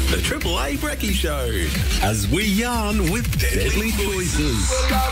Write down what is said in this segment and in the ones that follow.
The Triple A Brekkie Show, as we yarn with deadly choices.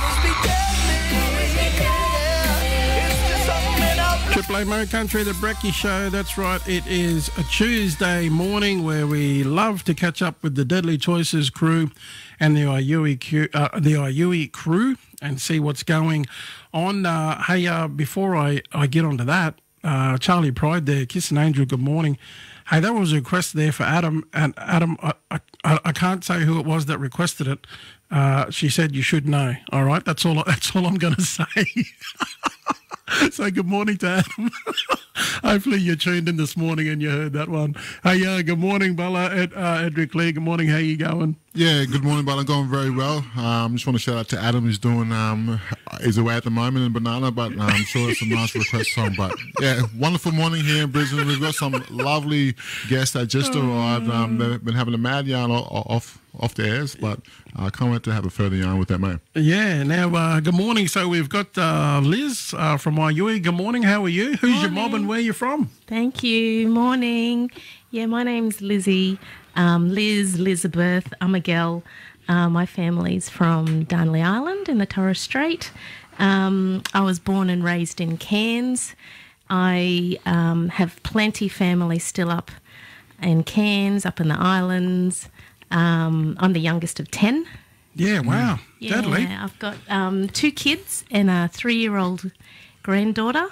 Triple A Mo Country, the Brekkie Show. That's right. It is a Tuesday morning where we love to catch up with the Deadly Choices crew and the IUE crew and see what's going on. Before I get onto that, Charlie Pride there, Kiss an Angel, good morning. Hey, that was a request there for Adam, and Adam, I can't say who it was that requested it. She said you should know. All right, that's all I'm going to say. So good morning to Adam. Hopefully you tuned in this morning and you heard that one. Hey, good morning, Bella. Edric Lee, good morning. How you going? Yeah, good morning, Bella. Going very well. Just want to shout out to Adam, who's doing, he's away at the moment in Banana, but I'm sure it's a nice request song. But yeah, wonderful morning here in Brisbane. We've got some lovely guests that just arrived. They've been having a mad yarn off the airs, but I can't wait to have a further yarn with them, mate. Yeah, now, good morning. So we've got Liz from IUE. Good morning. How are you? Who's your mob and where are you from? Thank you. Morning. Yeah, my name's Lizzie. Liz, Elizabeth, I'm a gal. My family's from Darnley Island in the Torres Strait. I was born and raised in Cairns. I have plenty family still up in Cairns, up in the islands. I'm the youngest of 10. Yeah, wow. Yeah, Deadly. I've got 2 kids and a 3-year-old granddaughter.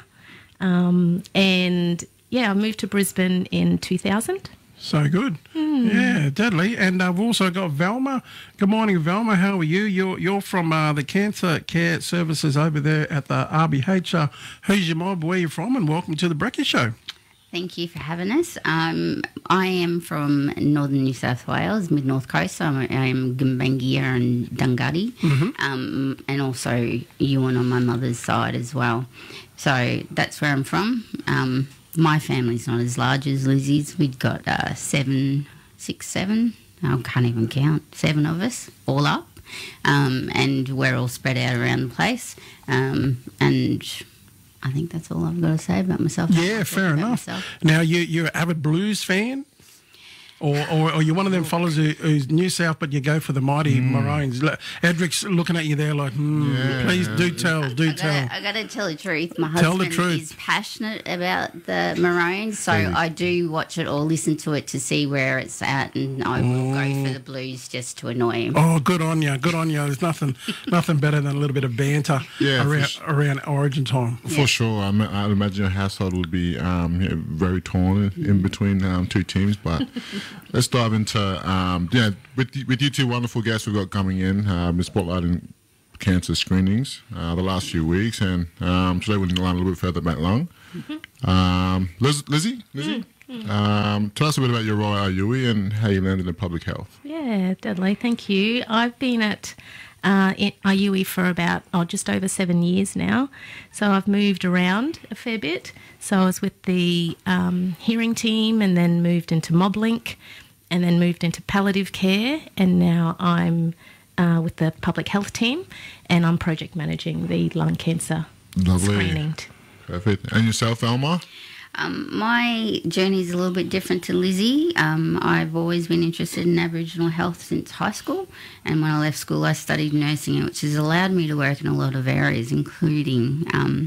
And, yeah, I moved to Brisbane in 2000. So good. Yeah, deadly. And I've also got Velma. Good morning, Velma. How are you? You're from the Cancer Care Services over there at the RBH. Who's your mob? Where are you from? And welcome to the Brekkie Show. Thank you for having us. I am from northern New South Wales, mid-north coast. So I am Gumbaynggirr and Dunghutti, and also Yuin on my mother's side as well. So that's where I'm from. My family's not as large as Lizzie's. We've got 7, 6, 7. I can't even count. 7 of us, all up. And we're all spread out around the place. And I think that's all I've got to say about myself. Yeah, fair enough. Now, you're an avid blues fan? Or you're one of them fellas who's New South, but you go for the mighty Maroons. Edric's looking at you there like, please do tell. I got to tell the truth. My husband is passionate about the Maroons, so I do watch it or listen to it to see where it's at, and I will go for the Blues just to annoy him. Oh, good on you. There's nothing better than a little bit of banter around Origin time. For sure. I'd imagine your household would be very torn in between 2 teams, but... Let's dive into, with you 2 wonderful guests we've got coming in, been spotlighting cancer screenings the last few weeks, and today we're going to learn a little bit further about lung. Lizzie? Tell us a bit about your role at IUE and how you landed in public health. Yeah, Deadly, thank you. I've been at IUE for about just over 7 years now, so I've moved around a fair bit. So I was with the hearing team and then moved into MobLink and then moved into palliative care, and now I'm with the public health team and I'm project managing the lung cancer screening. Perfect. And yourself, Alma? My journey is a little bit different to Lizzie. I've always been interested in Aboriginal health since high school, and when I left school I studied nursing, which has allowed me to work in a lot of areas, including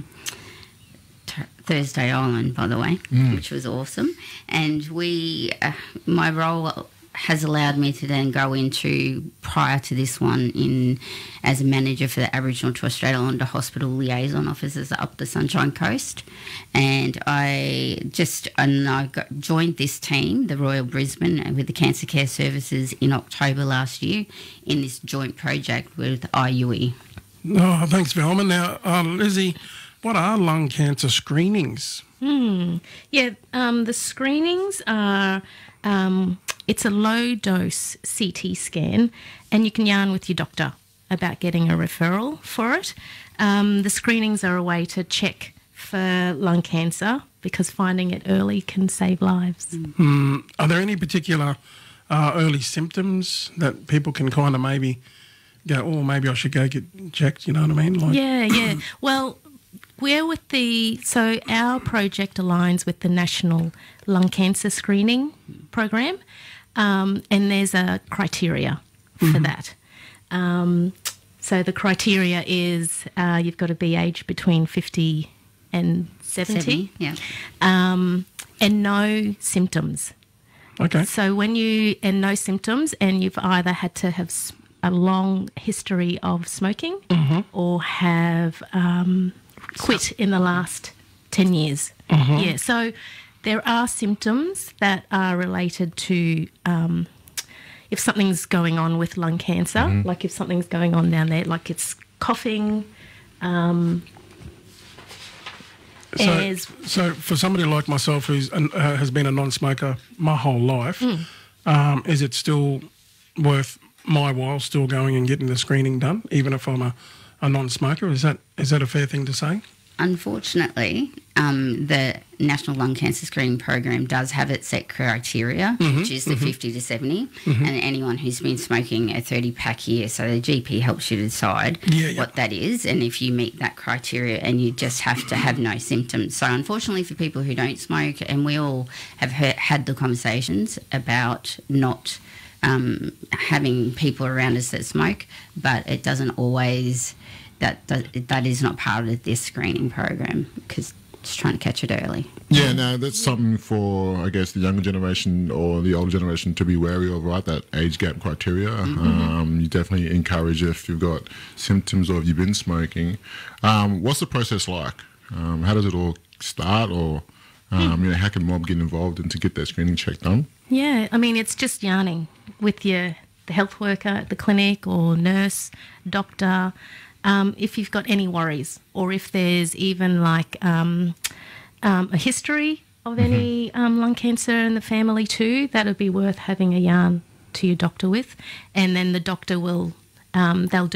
Thursday Island, by the way, which was awesome. And my role has allowed me to then go into, prior to this one, as a manager for the Aboriginal and Torres Strait Islander Hospital Liaison Officers up the Sunshine Coast. And I joined this team, the Royal Brisbane, with the Cancer Care Services in October last year in this joint project with IUE. Oh, thanks, Velma. Now, Lizzie, what are lung cancer screenings? Yeah, the screenings are... it's a low-dose CT scan, and you can yarn with your doctor about getting a referral for it. The screenings are a way to check for lung cancer because finding it early can save lives. Are there any particular early symptoms that people can kind of maybe go, oh, maybe I should go get checked, you know what I mean? Yeah. Well, we're with so our project aligns with the National Lung Cancer Screening Program. and there's a criteria for that. So the criteria is you've got to be aged between 50 and 70. Yeah. And no symptoms. Okay. So and no symptoms, and you've either had to have a long history of smoking or have quit in the last 10 years. Yeah, so there are symptoms that are related to if something's going on with lung cancer, like if something's going on down there, like it's coughing. So for somebody like myself who's has been a non-smoker my whole life, is it still worth my while still going and getting the screening done, even if I'm a non-smoker? Is that a fair thing to say? Unfortunately, the National Lung Cancer Screening Program does have its set criteria, which is the 50 to 70, and anyone who's been smoking a 30-pack a year. So the GP helps you decide what that is, and if you meet that criteria, and you just have to have no symptoms. So unfortunately for people who don't smoke, and we all have had the conversations about not having people around us that smoke, but it doesn't always... That is not part of this screening program because it's trying to catch it early. Yeah, no, that's something for, I guess, the younger generation or the older generation to be wary of, right? That age gap criteria. You definitely encourage if you've got symptoms or if you've been smoking. What's the process like? How does it all start, or how can Mob get involved and to get that screening check done? Yeah, I mean, it's just yarning with the health worker at the clinic or nurse, doctor. If you've got any worries, or if there's even like a history of any lung cancer in the family too, that would be worth having a yarn to your doctor with. And then the doctor will, they'll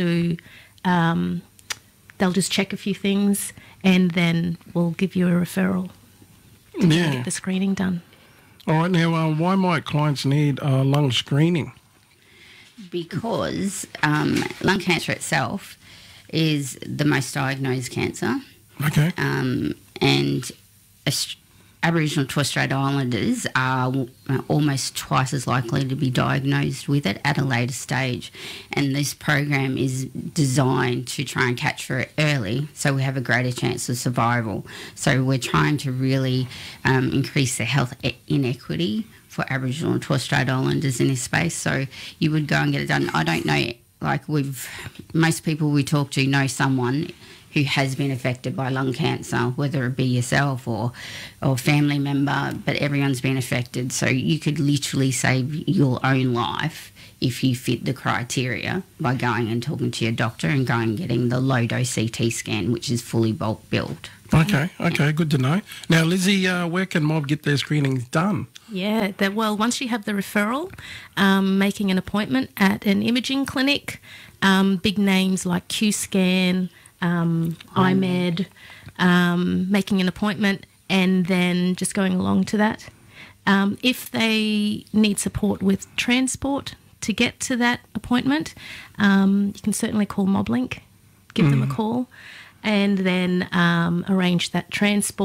just check a few things, and then we'll give you a referral to get the screening done. All right, now why might clients need lung screening? Because lung cancer itself is the most diagnosed cancer. Okay. And Aboriginal and Torres Strait Islanders are almost twice as likely to be diagnosed with it at a later stage. And this program is designed to try and catch it early so we have a greater chance of survival. So we're trying to really increase the health inequity for Aboriginal and Torres Strait Islanders in this space. So you would go and get it done. I don't know, like most people we talk to know someone who has been affected by lung cancer, whether it be yourself or family member, but everyone's been affected. So you could literally save your own life if you fit the criteria by going and talking to your doctor and going and getting the low-dose CT scan, which is fully bulk billed. Okay, good to know. Now, Lizzie, where can Mob get their screenings done? Yeah, once you have the referral, making an appointment at an imaging clinic, big names like Q-Scan, IMED, making an appointment, and then just going along to that. If they need support with transport to get to that appointment, you can certainly call MobLink, give them a call, and then arrange that transport.